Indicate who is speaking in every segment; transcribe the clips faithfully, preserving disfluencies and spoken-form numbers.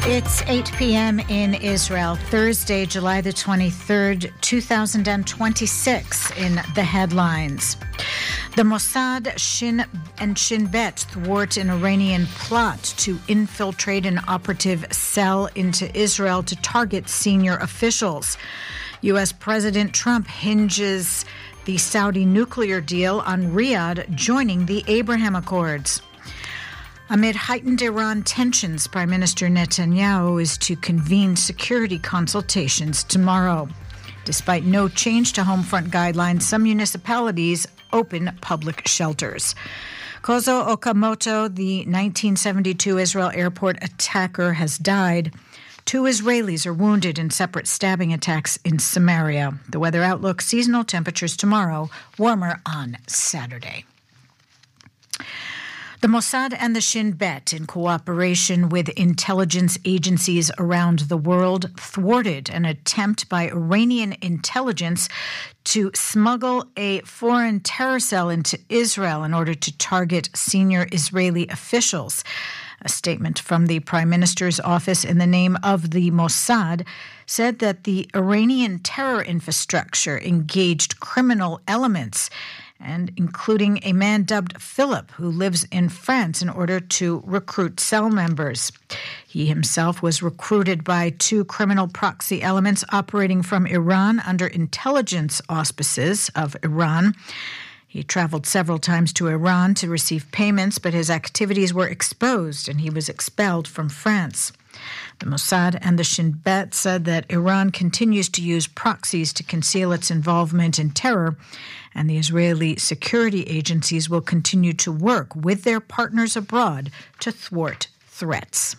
Speaker 1: It's eight p.m. in Israel, Thursday, July the twenty-third, two thousand twenty-six. In the headlines, the Mossad Shin and Shin Bet thwart an Iranian plot to infiltrate an operative cell into Israel to target senior officials. U S. President Trump hinges the Saudi nuclear deal on Riyadh joining the Abraham Accords. Amid heightened Iran tensions, Prime Minister Netanyahu is to convene security consultations tomorrow. Despite no change to home front guidelines, some municipalities open public shelters. Kozo Okamoto, the nineteen seventy-two Israel airport attacker, has died. Two Israelis are wounded in separate stabbing attacks in Samaria. The weather outlook: seasonal temperatures tomorrow, warmer on Saturday. The Mossad and the Shin Bet, in cooperation with intelligence agencies around the world, thwarted an attempt by Iranian intelligence to smuggle a foreign terror cell into Israel in order to target senior Israeli officials. A statement from the Prime Minister's office in the name of the Mossad said that the Iranian terror infrastructure engaged criminal elements, and including a man dubbed Philip, who lives in France, in order to recruit cell members. He himself was recruited by two criminal proxy elements operating from Iran under intelligence auspices of Iran. He traveled several times to Iran to receive payments, but his activities were exposed and he was expelled from France. The Mossad and the Shin Bet said that Iran continues to use proxies to conceal its involvement in terror, and the Israeli security agencies will continue to work with their partners abroad to thwart threats.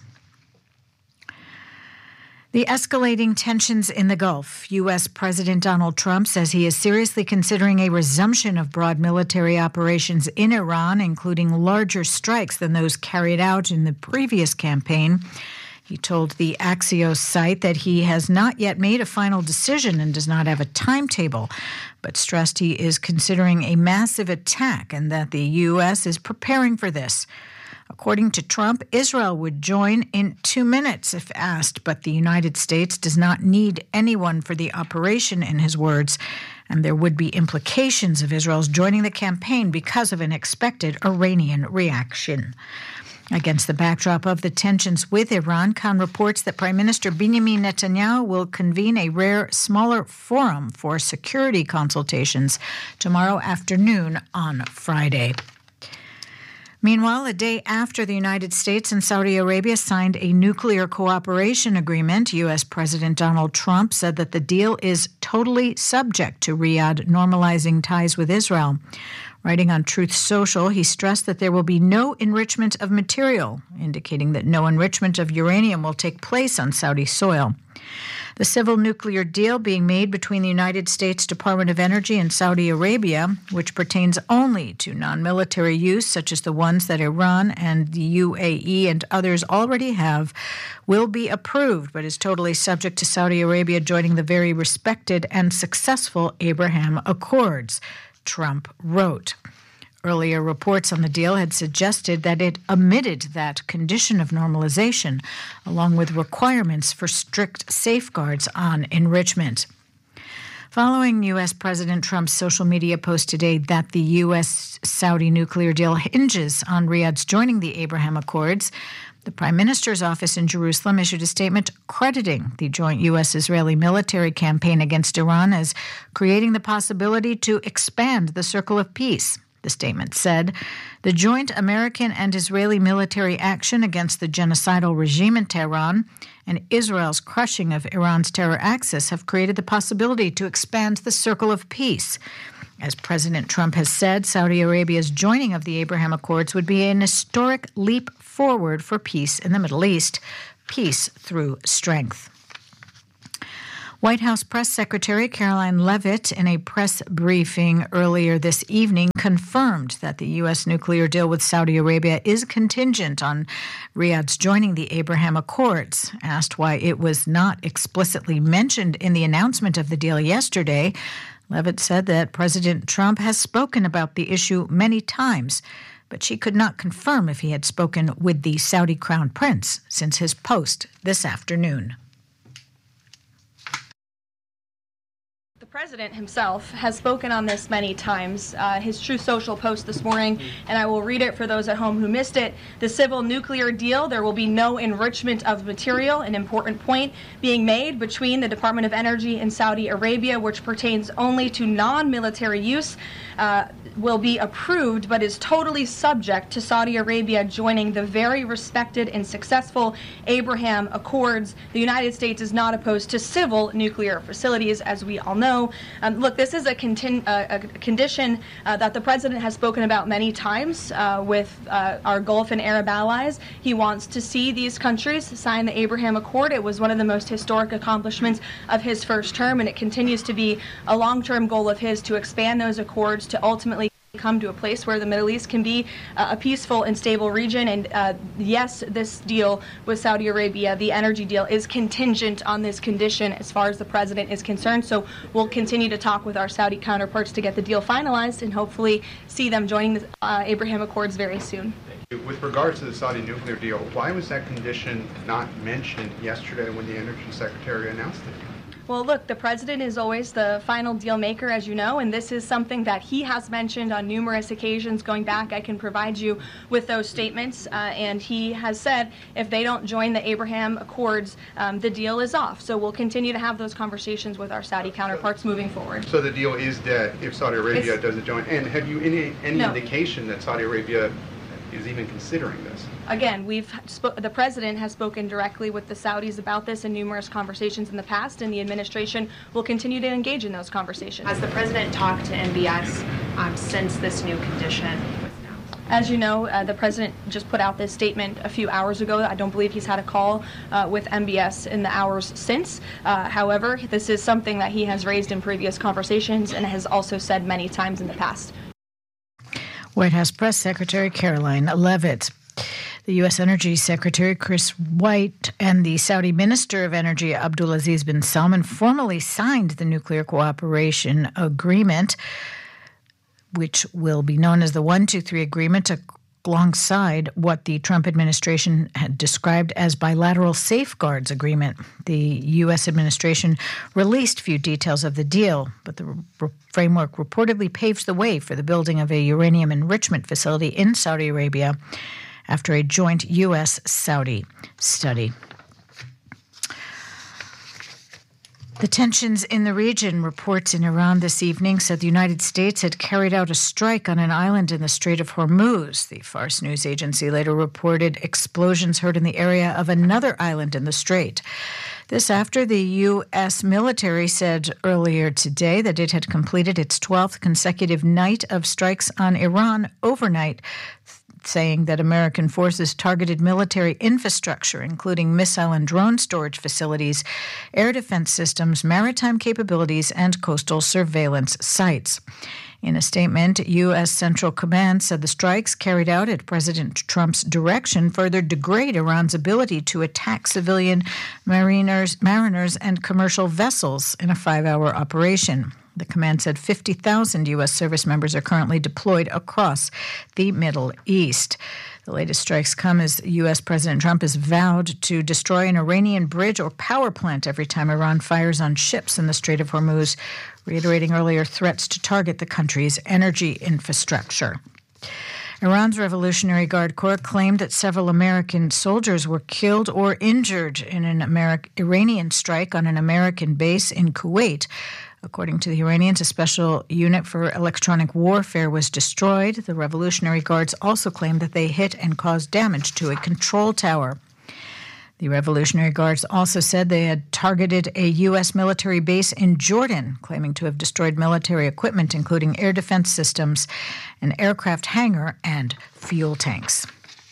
Speaker 1: The escalating tensions in the Gulf. U S. President Donald Trump says he is seriously considering a resumption of broad military operations in Iran, including larger strikes than those carried out in the previous campaign. He told the Axios site that he has not yet made a final decision and does not have a timetable, but stressed he is considering a massive attack and that the U S is preparing for this. According to Trump, Israel would join in two minutes if asked, but the United States does not need anyone for the operation, in his words, and there would be implications of Israel's joining the campaign because of an expected Iranian reaction. Against the backdrop of the tensions with Iran, Khan reports that Prime Minister Benjamin Netanyahu will convene a rare, smaller forum for security consultations tomorrow afternoon on Friday. Meanwhile, a day after the United States and Saudi Arabia signed a nuclear cooperation agreement, U S. President Donald Trump said that the deal is totally subject to Riyadh normalizing ties with Israel. Writing on Truth Social, he stressed that there will be no enrichment of material, indicating that no enrichment of uranium will take place on Saudi soil. The civil nuclear deal being made between the United States Department of Energy and Saudi Arabia, which pertains only to non-military use, such as the ones that Iran and the U A E and others already have, will be approved, but is totally subject to Saudi Arabia joining the very respected and successful Abraham Accords, Trump wrote. Earlier reports on the deal had suggested that it omitted that condition of normalization, along with requirements for strict safeguards on enrichment. Following U S. President Trump's social media post today that the U S.-Saudi nuclear deal hinges on Riyadh's joining the Abraham Accords, the Prime Minister's office in Jerusalem issued a statement crediting the joint U S.-Israeli military campaign against Iran as creating the possibility to expand the circle of peace. The statement said, the joint American and Israeli military action against the genocidal regime in Tehran and Israel's crushing of Iran's terror axis have created the possibility to expand the circle of peace. As President Trump has said, Saudi Arabia's joining of the Abraham Accords would be an historic leap forward for peace in the Middle East, peace through strength. White House Press Secretary Caroline Leavitt, in a press briefing earlier this evening, confirmed that the U S nuclear deal with Saudi Arabia is contingent on Riyadh's joining the Abraham Accords. Asked why it was not explicitly mentioned in the announcement of the deal yesterday, Leavitt said that President Trump has spoken about the issue many times, but she could not confirm if he had spoken with the Saudi Crown Prince since his post this afternoon.
Speaker 2: The president himself has spoken on this many times. Uh, his Truth Social post this morning, and I will read it for those at home who missed it. The civil nuclear deal, there will be no enrichment of material, an important point being made between the Department of Energy and Saudi Arabia, which pertains only to non-military use, uh, will be approved, but is totally subject to Saudi Arabia joining the very respected and successful Abraham Accords. The United States is not opposed to civil nuclear facilities, as we all know. Um, look, this is a, contin- uh, a condition uh, that the president has spoken about many times uh, with uh, our Gulf and Arab allies. He wants to see these countries sign the Abraham Accord. It was one of the most historic accomplishments of his first term, and it continues to be a long-term goal of his to expand those accords to ultimately come to a place where the Middle East can be uh, a peaceful and stable region. And uh, yes, this deal with Saudi Arabia, the energy deal, is contingent on this condition as far as the president is concerned. So we'll continue to talk with our Saudi counterparts to get the deal finalized and hopefully see them joining the uh, Abraham Accords very soon.
Speaker 3: With regards to the Saudi nuclear deal, why was that condition not mentioned yesterday when the Energy Secretary announced it?
Speaker 2: Well, look, the president is always the final deal maker, as you know, and this is something that he has mentioned on numerous occasions going back. I can provide you with those statements, uh, and he has said if they don't join the Abraham Accords, um, the deal is off. So we'll continue to have those conversations with our Saudi counterparts moving forward.
Speaker 3: So the deal is dead if Saudi Arabia
Speaker 2: it's,
Speaker 3: doesn't join. And have you any, any
Speaker 2: no.
Speaker 3: indication that Saudi Arabia is even considering this?
Speaker 2: Again, we've sp- the president has spoken directly with the Saudis about this in numerous conversations in the past, and the administration will continue to engage in those conversations.
Speaker 4: Has the president talked to M B S um, since this new condition was announced?
Speaker 2: As you know, uh, the president just put out this statement a few hours ago. I don't believe he's had a call uh, with M B S in the hours since. Uh, however, this is something that he has raised in previous conversations and has also said many times in the past.
Speaker 1: White House Press Secretary Karoline Leavitt. The U S. Energy Secretary Chris White and the Saudi Minister of Energy Abdulaziz bin Salman formally signed the Nuclear Cooperation Agreement, which will be known as the one two three Agreement, alongside what the Trump administration had described as bilateral safeguards agreement. The U S administration released few details of the deal, but the r- framework reportedly paves the way for the building of a uranium enrichment facility in Saudi Arabia after a joint U S Saudi study. The tensions in the region, reports in Iran this evening said the United States had carried out a strike on an island in the Strait of Hormuz. The Fars news agency later reported explosions heard in the area of another island in the strait. This after the U S military said earlier today that it had completed its twelfth consecutive night of strikes on Iran overnight, saying that American forces targeted military infrastructure, including missile and drone storage facilities, air defense systems, maritime capabilities, and coastal surveillance sites. In a statement, U S. Central Command said the strikes carried out at President Trump's direction further degrade Iran's ability to attack civilian mariners, mariners and commercial vessels in a five-hour operation. The command said fifty thousand U S service members are currently deployed across the Middle East. The latest strikes come as U S. President Trump has vowed to destroy an Iranian bridge or power plant every time Iran fires on ships in the Strait of Hormuz, reiterating earlier threats to target the country's energy infrastructure. Iran's Revolutionary Guard Corps claimed that several American soldiers were killed or injured in an Ameri- Iranian strike on an American base in Kuwait. According to the Iranians, a special unit for electronic warfare was destroyed. The Revolutionary Guards also claimed that they hit and caused damage to a control tower. The Revolutionary Guards also said they had targeted a U S military base in Jordan, claiming to have destroyed military equipment, including air defense systems, an aircraft hangar, and fuel tanks.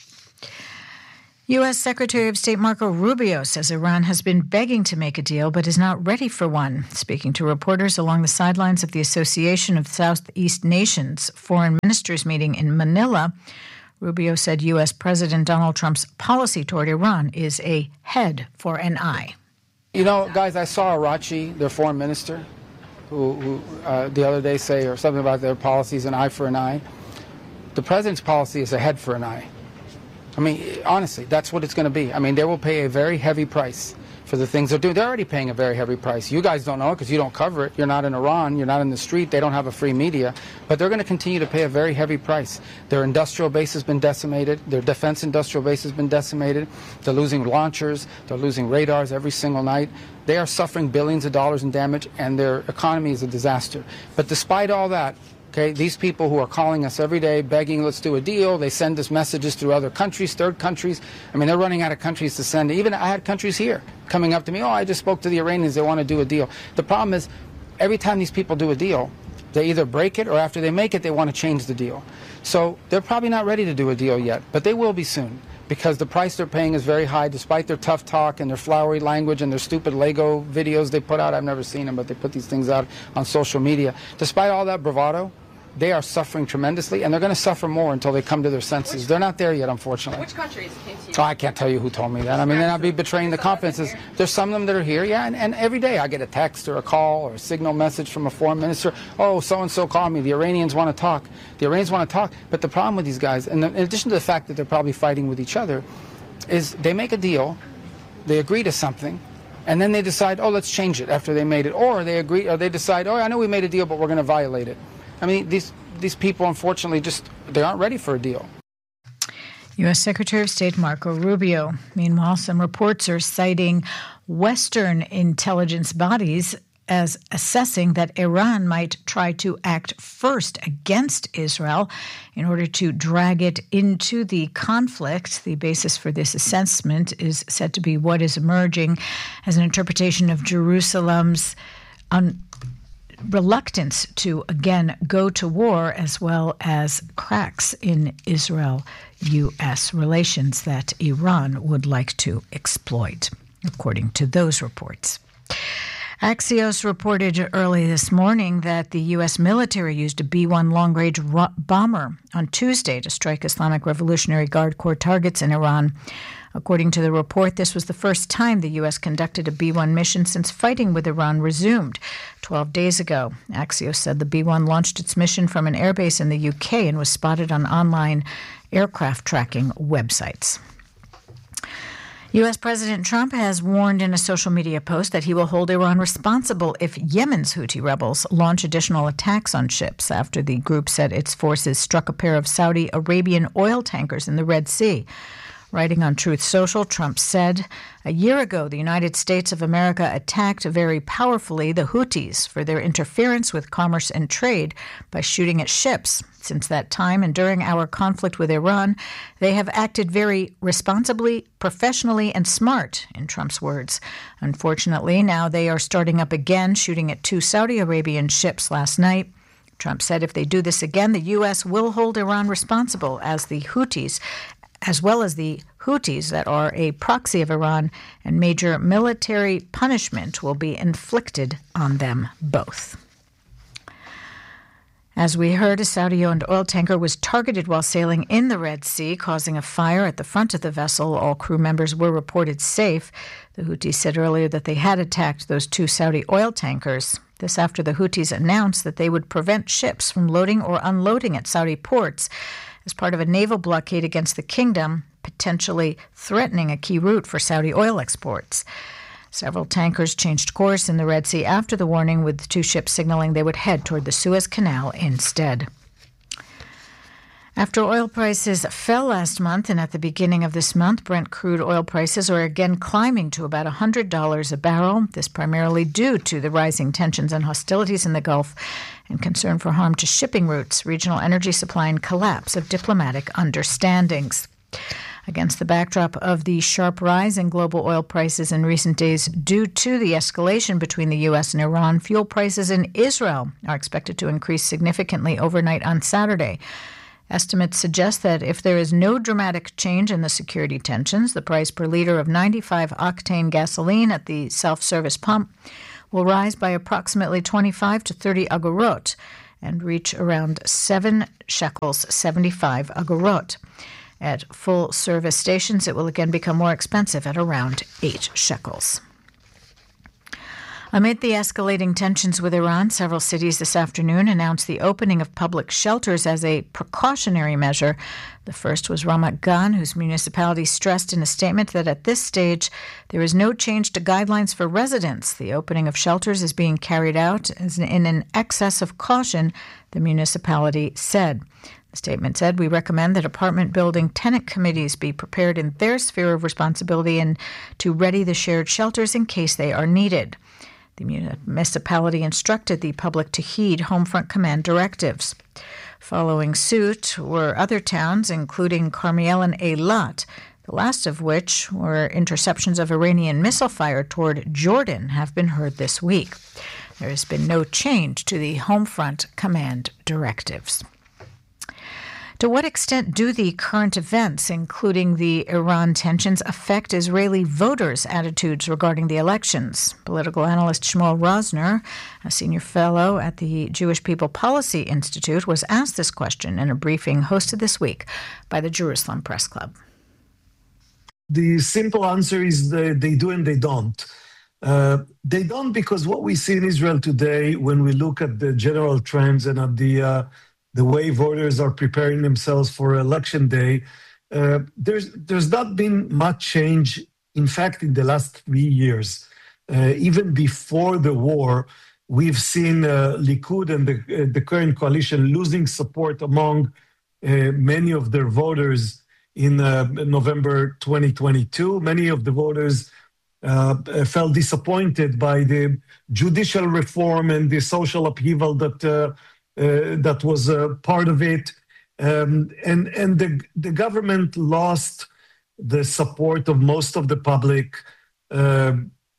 Speaker 1: U S. Secretary of State Marco Rubio says Iran has been begging to make a deal but is not ready for one. Speaking to reporters along the sidelines of the Association of Southeast Nations foreign ministers meeting in Manila, Rubio said U S. President Donald Trump's policy toward Iran is a head for an eye.
Speaker 5: You know, guys, I saw Arachi, their foreign minister, who, who uh, the other day say or something about their policies, an eye for an eye. The president's policy is a head for an eye. I mean, honestly, that's what it's going to be. I mean, they will pay a very heavy price for the things they're doing. They're already paying a very heavy price. You guys don't know it because you don't cover it. You're not in Iran. You're not in the street. They don't have a free media. But they're going to continue to pay a very heavy price. Their industrial base has been decimated. Their defense industrial base has been decimated. They're losing launchers. They're losing radars every single night. They are suffering billions of dollars in damage, and their economy is a disaster. But despite all that, okay, these people who are calling us every day, begging, let's do a deal, they send us messages through other countries, third countries. I mean, they're running out of countries to send. Even I had countries here coming up to me, oh, I just spoke to the Iranians, they want to do a deal. The problem is, every time these people do a deal, they either break it or after they make it, they want to change the deal. So they're probably not ready to do a deal yet, but they will be soon, because the price they're paying is very high, despite their tough talk and their flowery language and their stupid Lego videos they put out. I've never seen them, but they put these things out on social media. Despite all that bravado, they are suffering tremendously, and they're going to suffer more until they come to their senses. Which, they're not there yet, unfortunately.
Speaker 4: Which countries came to you?
Speaker 5: Oh, I can't tell you who told me that. I mean, then I'd be betraying the confidences. There's some of them that are here, yeah, and, and every day I get a text or a call or a signal message from a foreign minister. Oh, so-and-so called me. The Iranians want to talk. The Iranians want to talk. But the problem with these guys, and in addition to the fact that they're probably fighting with each other, is they make a deal, they agree to something, and then they decide, oh, let's change it after they made it. Or they agree, or they decide, oh, I know we made a deal, but we're going to violate it. I mean, these these people, unfortunately, just they aren't ready for a deal.
Speaker 1: U S Secretary of State Marco Rubio. Meanwhile, some reports are citing Western intelligence bodies as assessing that Iran might try to act first against Israel in order to drag it into the conflict. The basis for this assessment is said to be what is emerging as an interpretation of Jerusalem's un- reluctance to again go to war, as well as cracks in Israel-U S relations that Iran would like to exploit, according to those reports. Axios reported early this morning that the U S military used a B one long-range ro- bomber on Tuesday to strike Islamic Revolutionary Guard Corps targets in Iran. According to the report, this was the first time the U S conducted a B one mission since fighting with Iran resumed twelve days ago. Axios said the B one launched its mission from an airbase in the U K and was spotted on online aircraft tracking websites. U S. President Trump has warned in a social media post that he will hold Iran responsible if Yemen's Houthi rebels launch additional attacks on ships after the group said its forces struck a pair of Saudi Arabian oil tankers in the Red Sea. Writing on Truth Social, Trump said, a year ago, the United States of America attacked very powerfully the Houthis for their interference with commerce and trade by shooting at ships. Since that time and during our conflict with Iran, they have acted very responsibly, professionally, and smart, in Trump's words. Unfortunately, now they are starting up again, shooting at two Saudi Arabian ships last night. Trump said if they do this again, the U S will hold Iran responsible as the Houthis as well as the Houthis that are a proxy of Iran, and major military punishment will be inflicted on them both. As we heard, a Saudi-owned oil tanker was targeted while sailing in the Red Sea, causing a fire at the front of the vessel. All crew members were reported safe. The Houthis said earlier that they had attacked those two Saudi oil tankers. This after the Houthis announced that they would prevent ships from loading or unloading at Saudi ports as part of a naval blockade against the kingdom, potentially threatening a key route for Saudi oil exports. Several tankers changed course in the Red Sea after the warning, with two ships signaling they would head toward the Suez Canal instead. After oil prices fell last month and at the beginning of this month, Brent crude oil prices are again climbing to about one hundred dollars a barrel. This primarily due to the rising tensions and hostilities in the Gulf and concern for harm to shipping routes, regional energy supply, and collapse of diplomatic understandings. Against the backdrop of the sharp rise in global oil prices in recent days due to the escalation between the U S and Iran, fuel prices in Israel are expected to increase significantly overnight on Saturday. Estimates suggest that if there is no dramatic change in the security tensions, the price per liter of ninety-five octane gasoline at the self-service pump will rise by approximately twenty-five to thirty agorot and reach around seven shekels, seventy-five agorot. At full-service stations, it will again become more expensive at around eight shekels. Amid the escalating tensions with Iran, several cities this afternoon announced the opening of public shelters as a precautionary measure. The first was Ramat Gan, whose municipality stressed in a statement that at this stage there is no change to guidelines for residents. The opening of shelters is being carried out in an excess of caution, the municipality said. The statement said, "We recommend that apartment building tenant committees be prepared in their sphere of responsibility and to ready the shared shelters in case they are needed." The municipality instructed the public to heed Homefront Command directives. Following suit were other towns, including Carmiel and Eilat, the last of which were interceptions of Iranian missile fire toward Jordan have been heard this week. There has been no change to the Homefront Command directives. To what extent do the current events, including the Iran tensions, affect Israeli voters' attitudes regarding the elections? Political analyst Shmuel Rosner, a senior fellow at the Jewish People Policy Institute, was asked this question in a briefing hosted this week by the Jerusalem Press Club.
Speaker 6: The simple answer is they, they do and they don't. Uh, they don't because what we see in Israel today, when we look at the general trends and at the uh, the way voters are preparing themselves for election day, uh, there's there's not been much change. In fact, in the last three years, uh, even before the war, we've seen uh, Likud and the, uh, the current coalition losing support among uh, many of their voters in uh, November twenty twenty-two. Many of the voters uh, felt disappointed by the judicial reform and the social upheaval that uh, Uh, that was a uh, part of it. Um, and and the, the government lost the support of most of the public uh,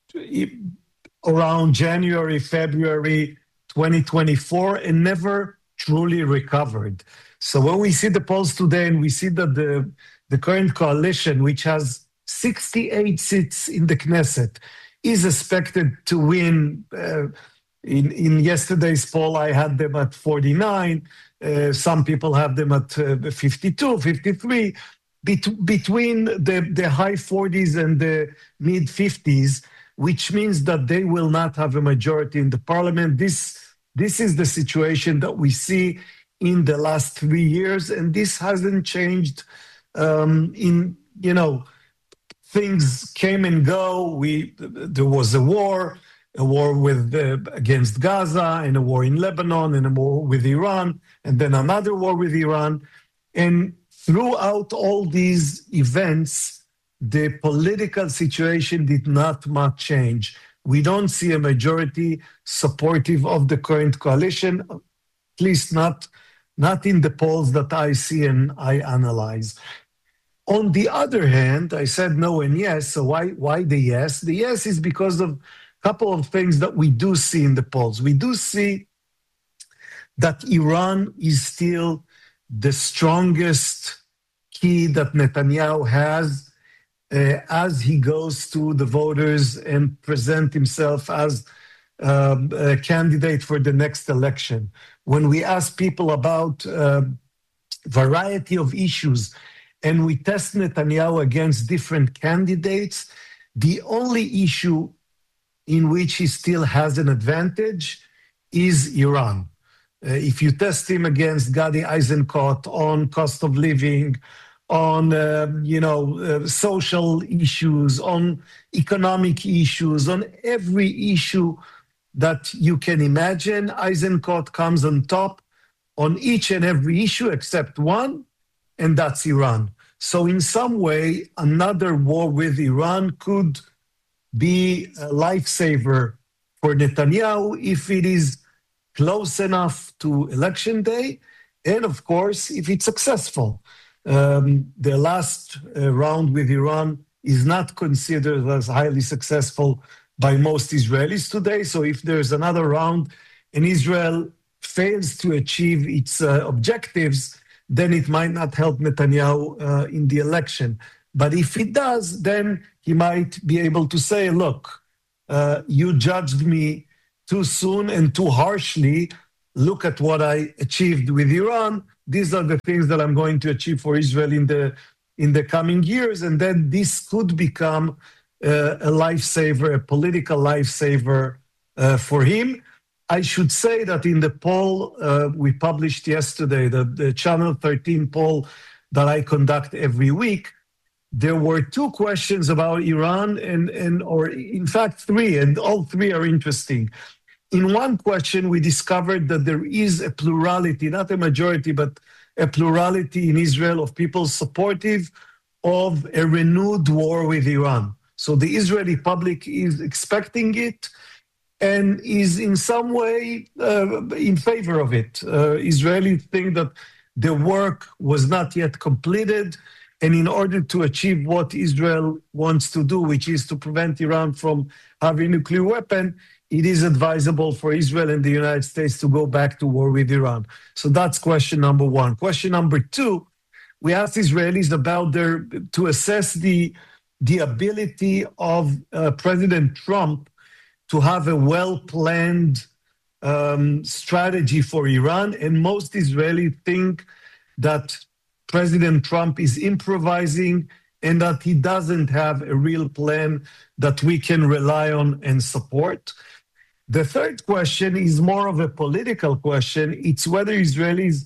Speaker 6: around January, February twenty twenty-four and never truly recovered. So when we see the polls today and we see that the, the current coalition, which has sixty-eight seats in the Knesset, is expected to win uh, In, in yesterday's poll, I had them at forty-nine. Uh, some people have them at uh, fifty-two, fifty-three. Bet- between the, the high forties and the mid fifties, which means that they will not have a majority in the parliament. This, this is the situation that we see in the last three years, and this hasn't changed. Um, in, you know, things came and go. We, there was a war. A war with uh, against Gaza, and a war in Lebanon, and a war with Iran, and then another war with Iran. And throughout all these events, the political situation did not much change. We don't see a majority supportive of the current coalition, at least not, not in the polls that I see and I analyze. On the other hand, I said no and yes, so why, why the yes? The yes is because of couple of things that we do see in the polls. We do see that Iran is still the strongest key that Netanyahu has uh, as he goes to the voters and present himself as um, a candidate for the next election. When we ask people about uh, variety of issues and we test Netanyahu against different candidates, the only issue in which he still has an advantage is Iran. Uh, if you test him against Gadi Eisenkot on cost of living, on uh, you know uh, social issues, on economic issues, on every issue that you can imagine, Eisenkot comes on top on each and every issue except one, and that's Iran. So in some way, another war with Iran could be a lifesaver for Netanyahu if it is close enough to election day, and of course, if it's successful. Um, the last uh, round with Iran is not considered as highly successful by most Israelis today. So if there's another round and Israel fails to achieve its uh, objectives, then it might not help Netanyahu uh, in the election. But if it does, then he might be able to say, look, uh, you judged me too soon and too harshly. Look at what I achieved with Iran. These are the things that I'm going to achieve for Israel in the in the coming years. And then this could become uh, a lifesaver, a political lifesaver uh, for him. I should say that in the poll uh, we published yesterday, the, the Channel thirteen poll that I conduct every week, there were two questions about Iran, and, and or in fact three, and all three are interesting. In one question, we discovered that there is a plurality, not a majority, but a plurality in Israel of people supportive of a renewed war with Iran. So the Israeli public is expecting it and is in some way uh, in favor of it. Uh, Israelis think that the work was not yet completed, and in order to achieve what Israel wants to do, which is to prevent Iran from having a nuclear weapon, it is advisable for Israel and the United States to go back to war with Iran. So that's question number one. Question number two, we asked Israelis about their, to assess the, the ability of uh, President Trump to have a well-planned um, strategy for Iran. And most Israelis think that President Trump is improvising and that he doesn't have a real plan that we can rely on and support. The third question is more of a political question. It's whether Israelis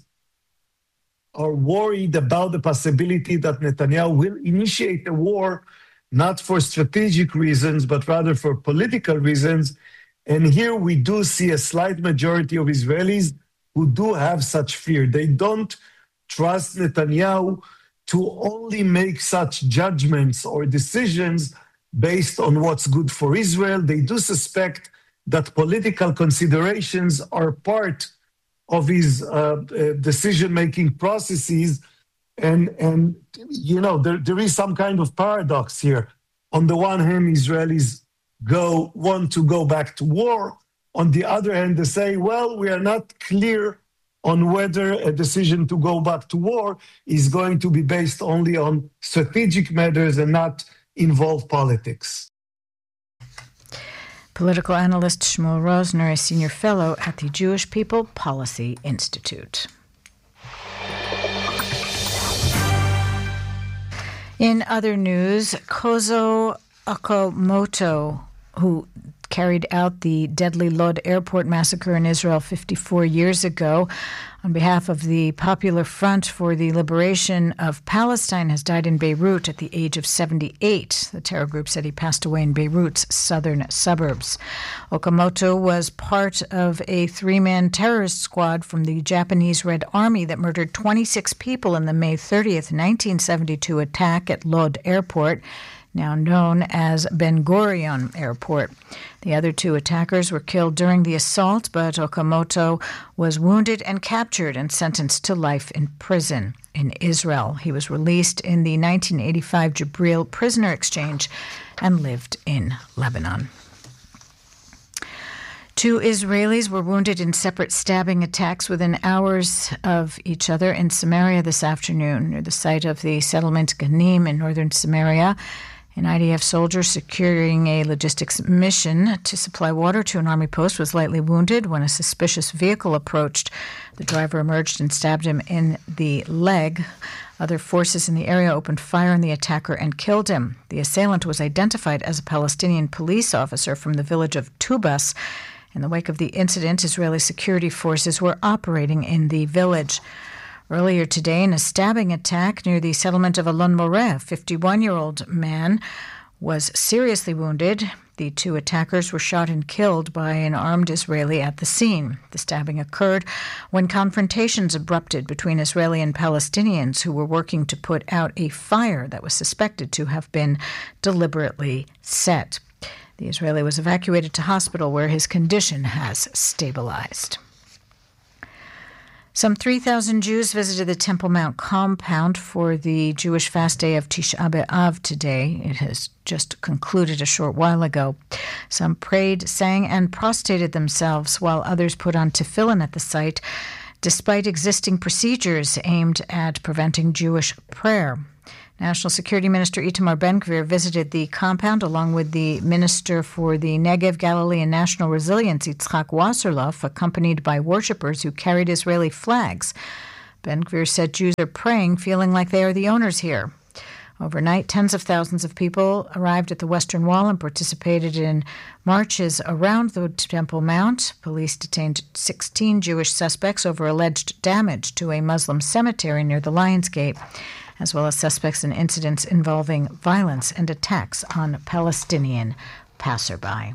Speaker 6: are worried about the possibility that Netanyahu will initiate a war, not for strategic reasons, but rather for political reasons. And here we do see a slight majority of Israelis who do have such fear. They don't trust Netanyahu to only make such judgments or decisions based on what's good for Israel. They do suspect that political considerations are part of his uh, uh, decision-making processes. And, and you know, there, there is some kind of paradox here. On the one hand, Israelis go want to go back to war. On the other hand, they say, well, we are not clear on whether a decision to go back to war is going to be based only on strategic matters and not involve politics.
Speaker 1: Political analyst Shmuel Rosner, a senior fellow at the Jewish People Policy Institute. In other news, Kozo Okamoto, who carried out the deadly Lod airport massacre in Israel fifty-four years ago, on behalf of the Popular Front for the Liberation of Palestine, has died in Beirut at the age of seventy-eight. The terror group said he passed away in Beirut's southern suburbs. Okamoto was part of a three-man terrorist squad from the Japanese Red Army that murdered twenty-six people in the May thirtieth, nineteen seventy-two attack at Lod Airport, now known as Ben Gurion Airport. The other two attackers were killed during the assault, but Okamoto was wounded and captured and sentenced to life in prison in Israel. He was released in the nineteen eighty-five Jabril prisoner exchange and lived in Lebanon. Two Israelis were wounded in separate stabbing attacks within hours of each other in Samaria this afternoon, near the site of the settlement Ganim in northern Samaria. An I D F soldier securing a logistics mission to supply water to an army post was lightly wounded when a suspicious vehicle approached. The driver emerged and stabbed him in the leg. Other forces in the area opened fire on the attacker and killed him. The assailant was identified as a Palestinian police officer from the village of Tubas. In the wake of the incident, Israeli security forces were operating in the village. Earlier today, in a stabbing attack near the settlement of Alon Moreh, a fifty-one-year-old man was seriously wounded. The two attackers were shot and killed by an armed Israeli at the scene. The stabbing occurred when confrontations erupted between Israeli and Palestinians who were working to put out a fire that was suspected to have been deliberately set. The Israeli was evacuated to hospital where his condition has stabilized. Some three thousand Jews visited the Temple Mount compound for the Jewish fast day of Tisha B'Av today. It has just concluded a short while ago. Some prayed, sang, and prostrated themselves, while others put on tefillin at the site, despite existing procedures aimed at preventing Jewish prayer. National Security Minister Itamar Ben-Gvir visited the compound along with the Minister for the Negev, Galilee, and National Resilience, Yitzhak Wasserloff, accompanied by worshippers who carried Israeli flags. Ben-Gvir said Jews are praying, feeling like they are the owners here. Overnight, tens of thousands of people arrived at the Western Wall and participated in marches around the Temple Mount. Police detained sixteen Jewish suspects over alleged damage to a Muslim cemetery near the Lions Gate, as well as suspects in incidents involving violence and attacks on Palestinian passerby.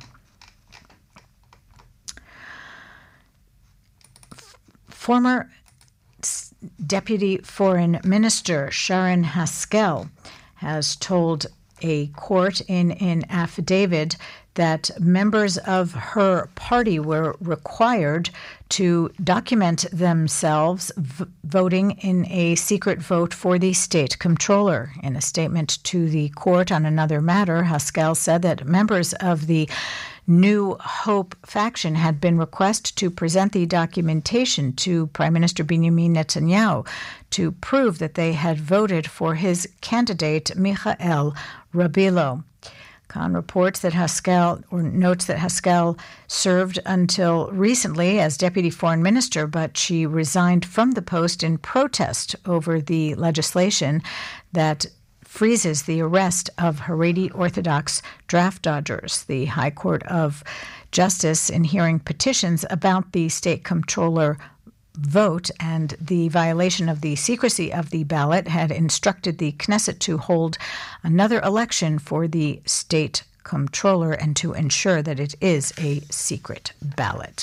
Speaker 1: Former Deputy Foreign Minister Sharon Haskell has told a court in an affidavit that members of her party were required to document themselves v- voting in a secret vote for the state comptroller. In a statement to the court on another matter, Haskell said that members of the New Hope faction had been requested to present the documentation to Prime Minister Benjamin Netanyahu to prove that they had voted for his candidate, Michael Rabilo. Khan reports that Haskell, or notes that Haskell served until recently as deputy foreign minister, but she resigned from the post in protest over the legislation that freezes the arrest of Haredi Orthodox draft dodgers. The High Court of Justice, in hearing petitions about the state comptroller vote and the violation of the secrecy of the ballot, had instructed the Knesset to hold another election for the state comptroller and to ensure that it is a secret ballot.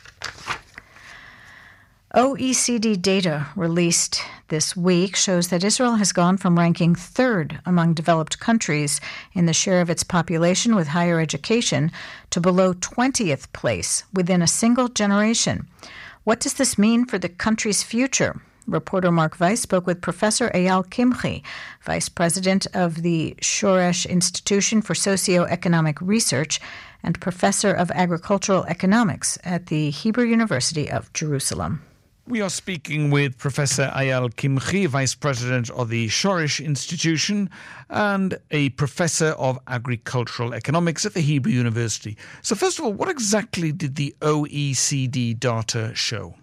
Speaker 1: O E C D data released this week shows that Israel has gone from ranking third among developed countries in the share of its population with higher education to below twentieth place within a single generation. What does this mean for the country's future? Reporter Mark Weiss spoke with Professor Eyal Kimchi, Vice President of the Shoresh Institution for Socioeconomic Research and Professor of Agricultural Economics at the Hebrew University of Jerusalem.
Speaker 7: We are speaking with Professor Eyal Kimchi, Vice President of the Shoresh Institution and a Professor of Agricultural Economics at the Hebrew University. So first of all, what exactly did the O E C D data show?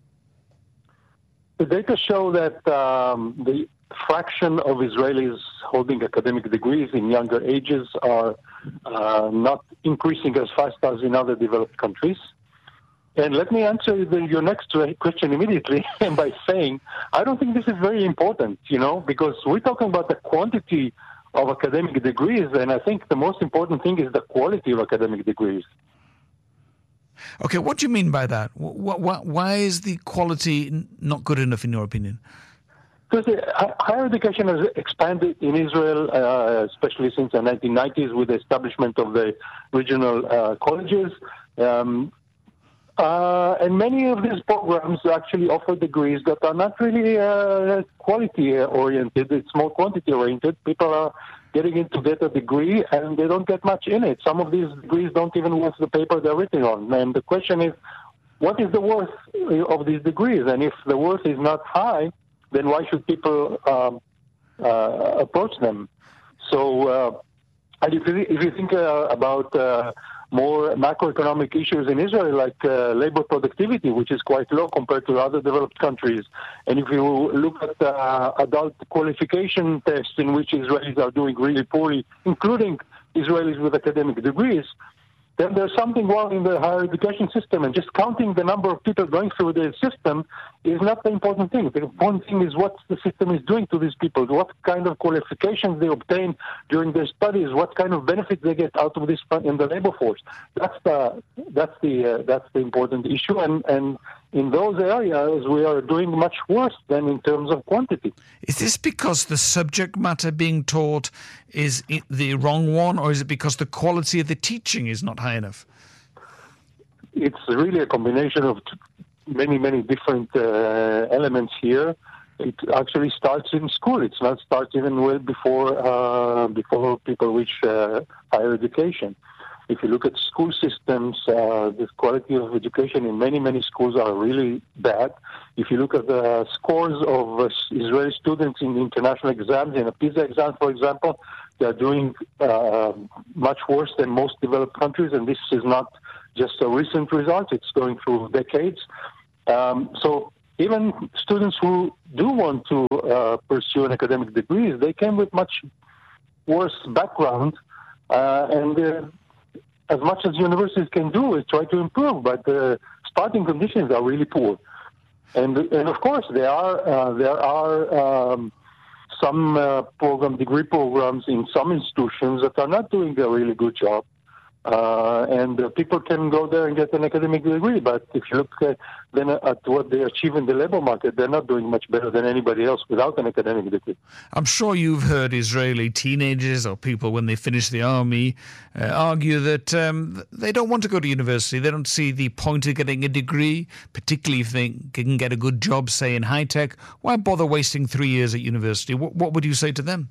Speaker 8: The data show that um, the fraction of Israelis holding academic degrees in younger ages are uh, not increasing as fast as in other developed countries. And let me answer the, your next question immediately by saying, I don't think this is very important, you know, because we're talking about the quantity of academic degrees, and I think the most important thing is the quality of academic degrees.
Speaker 7: Okay, what do you mean by that? Why, why is the quality not good enough, in your opinion?
Speaker 8: Because higher education has expanded in Israel, uh, especially since the nineteen nineties with the establishment of the regional uh, colleges. Um, Uh, and many of these programs actually offer degrees that are not really uh, quality-oriented. It's more quantity-oriented. People are getting in to get a degree, and they don't get much in it. Some of these degrees don't even worth the paper they're written on. And the question is, what is the worth of these degrees? And if the worth is not high, then why should people um, uh, approach them? So, uh, and if you, if you think uh, about uh, more macroeconomic issues in Israel, like uh, labor productivity, which is quite low compared to other developed countries. And if you look at uh, adult qualification tests in which Israelis are doing really poorly, including Israelis with academic degrees, then there's something wrong in the higher education system. And just counting the number of people going through the system is not the important thing. The important thing is what the system is doing to these people, what kind of qualifications they obtain during their studies, what kind of benefits they get out of this in the labor force. That's the that's the uh, that's the important issue. And and in those areas, we are doing much worse than in terms of quantity.
Speaker 7: Is this because the subject matter being taught is the wrong one, or is it because the quality of the teaching is not high enough?
Speaker 8: It's really a combination of many, many different uh, elements here. It actually starts in school. It's not starts even well before uh, before people reach uh, higher education. If you look at school systems, uh, the quality of education in many, many schools are really bad. If you look at the scores of uh, Israeli students in international exams, in a PISA exam, for example, they are doing uh, much worse than most developed countries, and this is not just a recent result. It's going through decades. Um, so even students who do want to uh, pursue an academic degree, they came with much worse background, uh, and uh, as much as universities can do is try to improve, but the starting conditions are really poor. And and of course there are uh, there are um, some uh, program degree programs in some institutions that are not doing a really good job. Uh, and uh, people can go there and get an academic degree, but if you look at, then at what they achieve in the labor market, they're not doing much better than anybody else without an academic degree.
Speaker 7: I'm sure you've heard Israeli teenagers or people when they finish the army uh, argue that um, they don't want to go to university. They don't see the point of getting a degree, particularly if they can get a good job, say, in high tech. Why bother wasting three years at university? What, what would you say to them?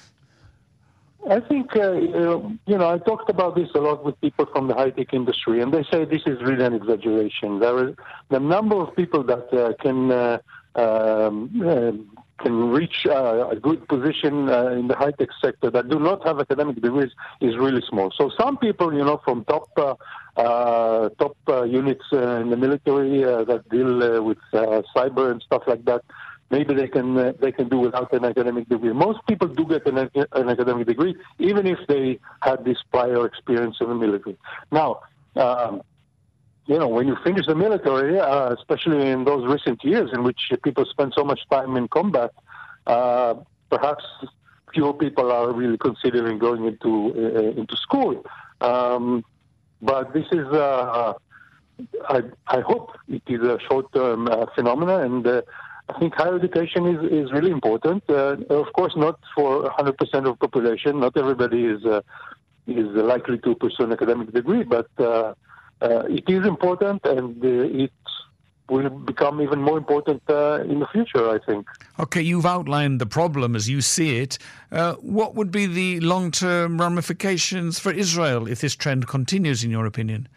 Speaker 8: I think, uh, you know, I talked about this a lot with people from the high-tech industry, and they say this is really an exaggeration. There is the number of people that uh, can uh, um, uh, can reach uh, a good position uh, in the high-tech sector that do not have academic degrees is really small. So some people, you know, from top uh, uh, top uh, units uh, in the military uh, that deal uh, with uh, cyber and stuff like that, maybe they can uh, they can do without an academic degree. Most people do get an, an academic degree, even if they had this prior experience in the military. Now, um, you know, when you finish the military, uh, especially in those recent years in which people spend so much time in combat, uh, perhaps fewer people are really considering going into uh, into school. Um, but this is, uh, I, I hope it is a short-term uh, phenomenon, and uh, I think higher education is, is really important. Uh, of course, not for one hundred percent of the population. Not everybody is uh, is likely to pursue an academic degree, but uh, uh, it is important, and uh, it will become even more important uh, in the future, I think.
Speaker 7: Okay, you've outlined the problem as you see it. Uh, what would be the long-term ramifications for Israel if this trend continues, in your opinion?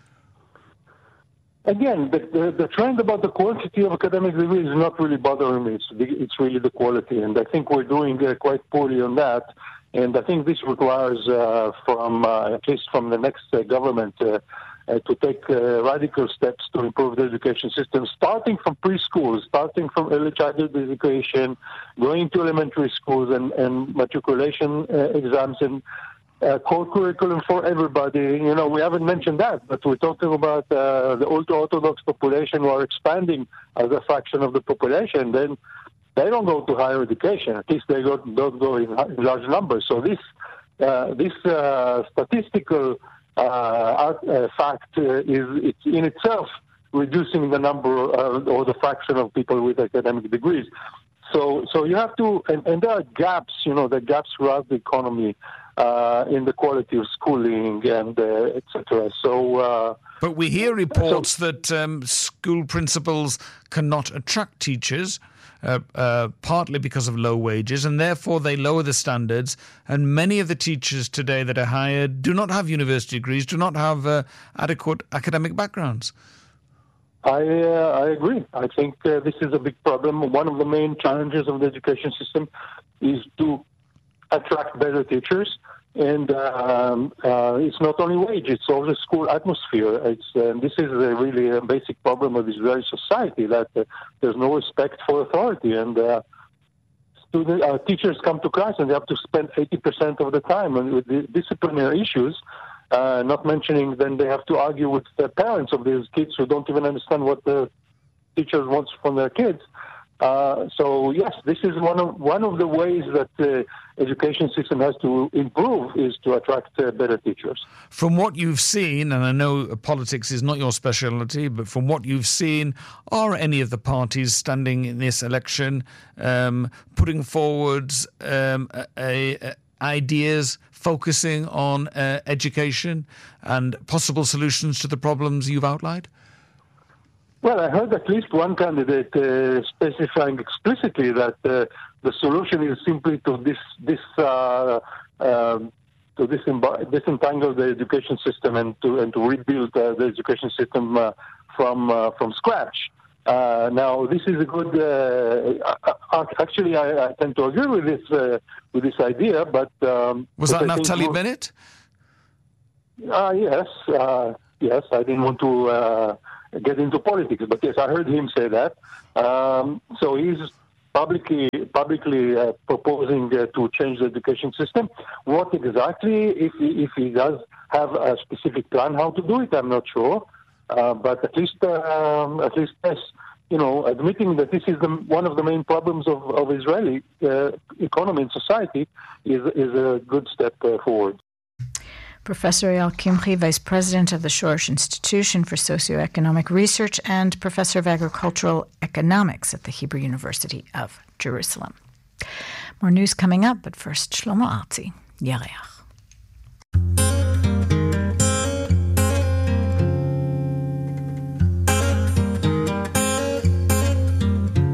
Speaker 8: Again, the, the, the trend about the quantity of academic degrees is not really bothering me. It's, the, it's really the quality, and I think we're doing uh, quite poorly on that. And I think this requires, uh, from uh, at least from the next uh, government, uh, uh, to take uh, radical steps to improve the education system, starting from preschool, starting from early childhood education, going to elementary schools, and, and matriculation uh, exams and Uh, core curriculum for everybody. You know, we haven't mentioned that, but we're talking about uh, the ultra-Orthodox population who are expanding as a fraction of the population. Then they don't go to higher education. At least they don't, don't go in, in large numbers. So this uh, this uh, statistical uh, art, uh, fact uh, is it's in itself reducing the number uh, or the fraction of people with academic degrees. So so you have to, and, and there are gaps. You know, the gaps throughout the economy. Uh, in the quality of schooling and uh, et cetera. So, uh,
Speaker 7: but we hear reports so, that um, school principals cannot attract teachers, uh, uh, partly because of low wages, and therefore they lower the standards. And many of the teachers today that are hired do not have university degrees, do not have uh, adequate academic backgrounds.
Speaker 8: I uh, I agree. I think uh, this is a big problem. One of the main challenges of the education system is to attract better teachers, and um, uh, it's not only wage; it's also school atmosphere. It's uh, this is a really a basic problem of Israeli society, that uh, there's no respect for authority, and uh, student uh, teachers come to class and they have to spend eighty percent of the time on with the disciplinary issues. Uh, not mentioning then they have to argue with the parents of these kids who don't even understand what the teachers want from their kids. Uh, so yes, this is one of one of the ways that the education system has to improve, is to attract uh, better teachers.
Speaker 7: From what you've seen, and I know politics is not your specialty, but from what you've seen, are any of the parties standing in this election um, putting forward um, a, a, ideas focusing on uh, education and possible solutions to the problems you've outlined?
Speaker 8: Well, I heard at least one candidate uh, specifying explicitly that uh, the solution is simply to this, this, uh, uh, to disemb- disentangle the education system and to and to rebuild uh, the education system uh, from uh, from scratch. Uh, now, this is a good. Uh, actually, I, I tend to agree with this uh, with this idea, but um,
Speaker 7: was that
Speaker 8: I
Speaker 7: Naftali Bennett?
Speaker 8: Uh, yes, uh, yes. I didn't want to. Uh, get into politics. But yes, I heard him say that. Um, so he's publicly publicly uh, proposing uh, to change the education system. What exactly, if he, if he does have a specific plan how to do it, I'm not sure. Uh, but at least, uh, at least, yes, you know, admitting that this is the, one of the main problems of, of Israeli uh, economy and society is is a good step uh, forward.
Speaker 1: Professor Eyal Kimchi, Vice President of the Shorish Institution for Socioeconomic Research and Professor of Agricultural Economics at the Hebrew University of Jerusalem. More news coming up, but first, Shlomo Artzi, Yareach.